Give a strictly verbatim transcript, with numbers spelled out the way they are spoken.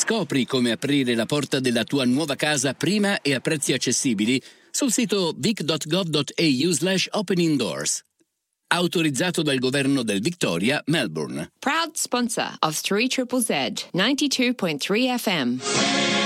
Scopri come aprire la porta della tua nuova casa prima e a prezzi accessibili sul sito vic punto gov punto a u slash opening doors. Autorizzato dal governo del Victoria, Melbourne. Proud sponsor of three Z Z Z ninety-two point three F M.